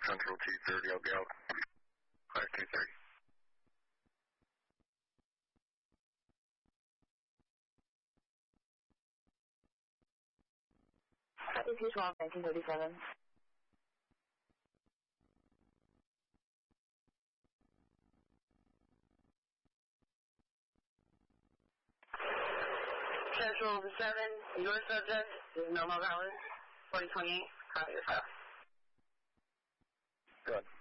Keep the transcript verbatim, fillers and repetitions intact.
Central two thirty, I'll be out. five two thirty. two twelve, nineteen thirty-seven. Central seven, your subject is normal hours, forty twenty-eight, copy your file. Good.